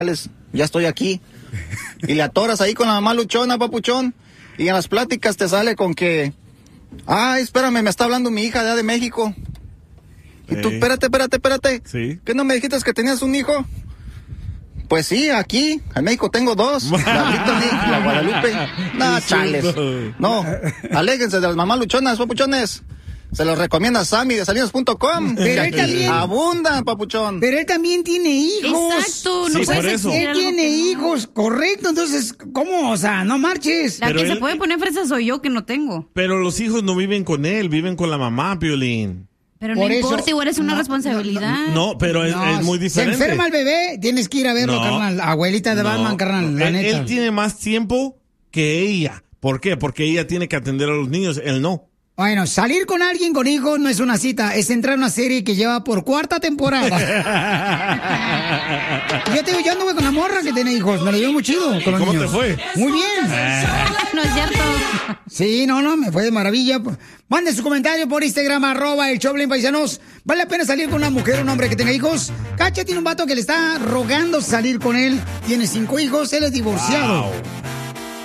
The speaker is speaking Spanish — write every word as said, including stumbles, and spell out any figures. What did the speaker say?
ya estoy aquí. Y le atoras ahí con la mamá luchona, papuchón. Y en las pláticas te sale con que, ay, espérame, me está hablando mi hija de, de México. Y tú, espérate, espérate, espérate. Sí. ¿Qué no me dijiste que tenías un hijo? Pues sí, aquí, en México tengo dos. La Brittany y la Guadalupe. No, chales. No, aléguense de las mamás luchonas, papuchones. Se los recomienda Sammy de salinas punto com. Pero él también abunda, papuchón. Pero él también tiene hijos. Exacto, no Sí, puedes por eso. decir Él algo tiene que no. hijos, correcto. Entonces, ¿cómo? O sea, no marches. La Pero que se él- puede poner fresa soy yo, que no tengo. Pero los hijos no viven con él, viven con la mamá, Piolín. Pero no Por eso- importa, igual es una no, responsabilidad. No, pero es, No, es muy diferente. Se enferma el bebé, tienes que ir a verlo, No. carnal. Abuelita de No, Batman, carnal, la él, neta. él tiene más tiempo que ella. ¿Por qué? Porque ella tiene que atender a los niños, él no. Bueno, salir con alguien con hijos no es una cita, es entrar a una serie que lleva por cuarta temporada. Yo te digo, yo anduve con la morra que tiene hijos, me lo llevo muy chido con los ¿Cómo niños. te fue? Muy bien. No es cierto. Sí, no, no, me fue de maravilla. Mande su comentario por Instagram, arroba el Choplin Paisanos. ¿Vale la pena salir con una mujer o un hombre que tenga hijos? Cacha tiene un vato que le está rogando salir con él. Tiene cinco hijos, él es divorciado. Wow.